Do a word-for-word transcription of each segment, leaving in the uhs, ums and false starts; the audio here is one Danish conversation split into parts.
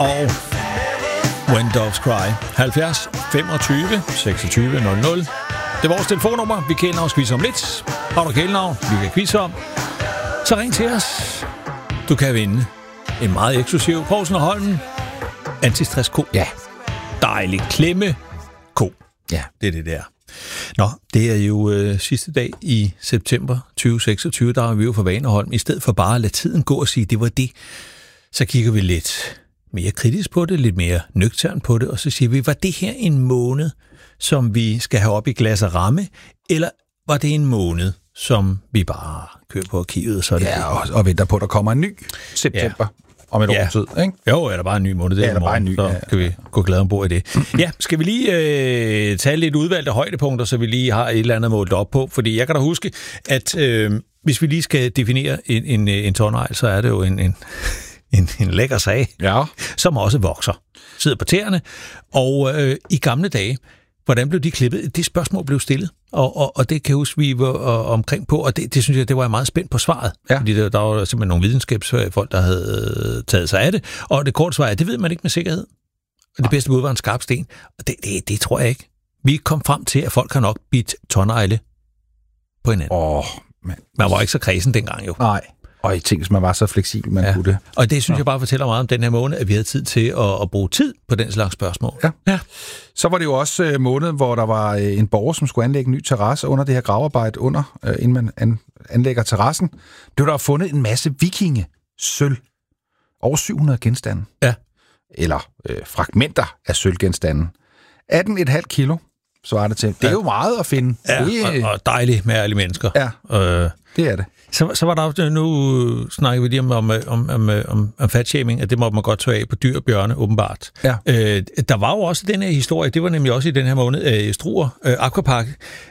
og When Doves Cry. halvfjerds femogtyve seksogtyve nul nul. Det er vores telefonnummer. Vi kender os quiz om lidt. Har du kælenavn, vi kan quizze om, så ring til os. Du kan vinde en meget eksklusiv Poulsen og Holm antistress-ko. Ja. Dejlig klemme ko. Ja. Det er det der. Nå, det er jo øh, sidste dag i september tyve seksogtyve, der er vi jo for Vaneholm. I stedet for bare at lade tiden gå og sige, det var det, så kigger vi lidt mere kritisk på det, lidt mere nøgtern på det, og så siger vi, var det her en måned, som vi skal have op i glas og ramme, eller var det en måned, som vi bare kører på arkivet? Så er det ja, og, og venter på, at der kommer en ny september. Ja. Om et ja. års tid, ikke? Jo, er der bare en ny måned. Det ja, er der bare en ny. Så ja. kan vi gå glad ombord i det. Ja, skal vi lige øh, tage lidt udvalgte højdepunkter, så vi lige har et eller andet målt op på? Fordi jeg kan da huske, at øh, hvis vi lige skal definere en, en, en tårnegl, så er det jo en, en, en, en lækker sag, ja. Som også vokser. Sidder på tæerne. Og øh, i gamle dage, hvordan blev de klippet? Det spørgsmål blev stillet, og, og, og det kan jeg huske, vi var og, omkring på, og det, det synes jeg, det var jeg meget spændt på svaret. Ja. Fordi der, der var simpelthen nogle videnskabsfolk, der havde taget sig af det, og det korte svar er, det ved man ikke med sikkerhed. Og det bedste bud var en skarp sten, og det, det, det tror jeg ikke. Vi kom frem til, at folk har nok bidt tårnegle på hinanden. Åh, man. Man var ikke så kredsen dengang jo. Nej. Og jeg tænkte, man var så fleksibel, man ja. kunne det. Og det synes ja. jeg bare fortæller meget om den her måned, at vi havde tid til at, at bruge tid på den slags spørgsmål. Ja. ja. Så var det jo også uh, måneden, hvor der var uh, en borger, som skulle anlægge en ny terrasse under det her gravarbejde, under, uh, inden man an, anlægger terrassen. Blev der fundet en masse vikinge sølv. Over syv hundrede genstande. Ja. Eller uh, fragmenter af sølvgenstanden. atten komma fem kilo, så var det til. Det er ja. jo meget at finde. Ja, det... og, og dejligt med alle mennesker. Ja, øh, det er det. Så, så var der jo, nu snakker vi lige om, om, om, om, om, om fatshaming, at det må man godt tage af på dyr og bjørne, åbenbart. Ja. Øh, der var jo også den her historie, det var nemlig også i den her måned, øh, Struer øh, Aquapark,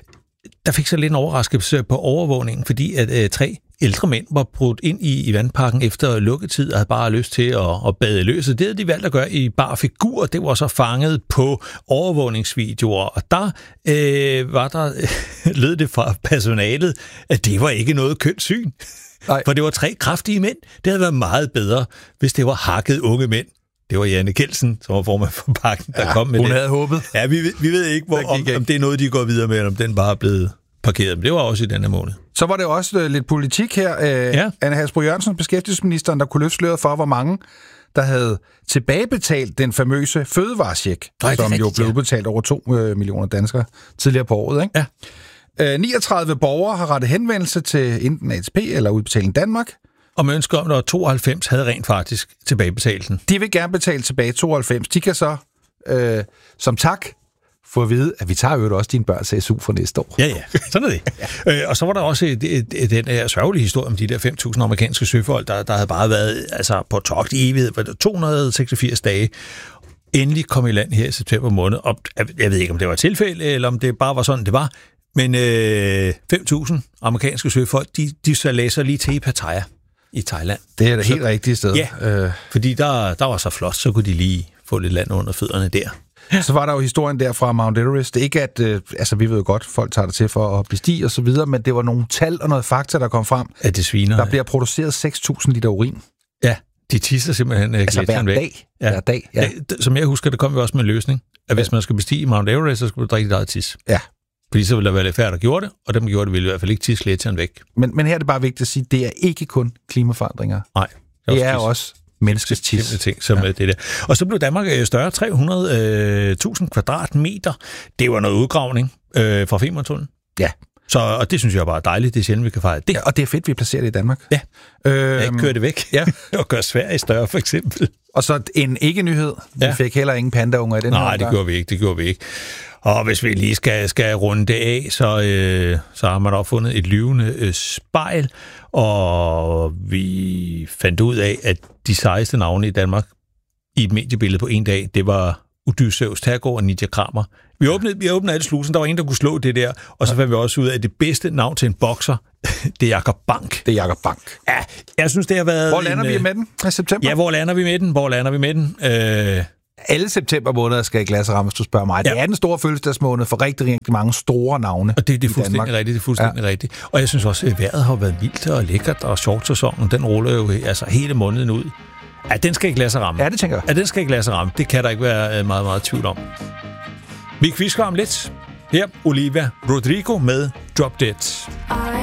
der fik så lidt en overraskelse på overvågningen, fordi at øh, tre ældre mænd var brudt ind i, i vandparken efter lukketid og havde bare lyst til at, at bade løs. Det havde de valgt at gøre i bar figur, det var så fanget på overvågningsvideoer, og der øh, var der, lød det fra personalet, at det var ikke noget kønt syn. Nej. For det var tre kraftige mænd. Det havde været meget bedre, hvis det var hakket unge mænd. Det var Janne Kelsen, som var formand for parken, der ja, kom med hun det. Hun havde håbet. Ja, vi, vi ved ikke, hvor, om, om det er noget, de går videre med, eller om den bare er blevet parkeret. Men det var også i denne måned. Så var det også lidt politik her. Ja. Anne Halsbro Jørgensen, beskæftigelsesministeren, der kunne løfte sløret for, hvor mange, der havde tilbagebetalt den famøse fødevarecheck, som rigtigt, jo blev udbetalt over to millioner danskere tidligere på året. Ikke? Ja. niogtredive borgere har rettet henvendelse til enten A T P eller Udbetaling Danmark. Og man ønsker om, at tooghalvfems havde rent faktisk tilbagebetalt den. De vil gerne betale tilbage tooghalvfems. De kan så, øh, som tak, få at vide, at vi tager jo også dine børns S U for næste år. Ja, ja. Sådan er det. Ja. Øh, og så var der også et, et, et, den her sørgelige historie om de der fem tusind amerikanske søfolk, der, der havde bare været altså, på togt i evighed, var det to hundrede og seksogfirs dage. Endelig kom i land her i september måned. Og jeg ved ikke, om det var et tilfælde, eller om det bare var sådan, det var. Men øh, fem tusind amerikanske søfolk, de, de så læser lige til i Pattaya i Thailand. Det er det helt rigtige sted. Ja, øh. fordi der, der var så flot, så kunne de lige få lidt land under fødderne der. Ja. Så var der jo historien der fra Mount Everest. Det er ikke, at øh, altså, vi ved jo godt, folk tager det til for at bestige og så videre, men det var nogle tal og noget fakta, der kom frem. At det sviner. Der bliver produceret seks tusind liter urin. Ja, de tisser simpelthen altså hver væk. dag. Ja. Hver dag, ja. Det, som jeg husker, det kom vi også med en løsning, at hvis man skal bestige Mount Everest, så skulle du drikke dit eget tis. Ja. Fordi så ville der være lidt færre, der gjorde det, og dem, der gjorde det, ville i hvert fald ikke tisse gletsjeren væk. Men, men her er det bare vigtigt at sige, det er ikke kun klimaforandringer. Nej. Det, det er også menneskets tis. Ting, som ja. det der. Og så blev Danmark større, tre hundrede tusind kvadratmeter. Det var noget udgravning øh, fra Femerntunnelen. Ja. Så, og det synes jeg bare er dejligt. Det er sjældent, vi kan fejre det. Ja, og det er fedt, vi placerer det i Danmark. Ja. Øhm, jeg ikke kører det væk. Ja. Og gør Sverige større, for eksempel. Og så en ikke-nyhed. Vi ja. fik heller ingen pandaunger i den Nej, her det gjorde vi ikke. Det gjorde vi ikke. Og hvis vi lige skal, skal runde det af, så, øh, så har man også fundet et lyvende øh, spejl, og vi fandt ud af, at de sejeste navne i Danmark i et mediebillede på en dag, det var Odysseus Tergård og Nidia Kramer. Vi åbnede, vi åbnede alle slusen, der var en, der kunne slå det der, og så fandt vi også ud af, at det bedste navn til en bokser, det er Jakob Bank. Det er Jakob Bank. Ja, jeg synes, det har været... Hvor lander en, vi med den i september? Ja, hvor lander vi med den? Hvor lander vi med den? Øh... Alle september måneder skal i glas og ramme, hvis du spørger mig. Ja. Det er den store fødselsdagsmåned for rigtig, rigtig mange store navne. Og det, det er fuldstændig rigtigt, det er fuldstændig ja. rigtigt. Og jeg synes også, at vejret har været vildt og lækkert, og shortsæsonen, den ruller jo altså hele måneden ud. Ja, den skal ikke lade sig ramme. Ja, det tænker jeg. Ja, den skal ikke lade sig ramme. Det kan der ikke være meget, meget tvivl om. Vi quizker om lidt. Her, Olivia Rodrigo med Drop Dead.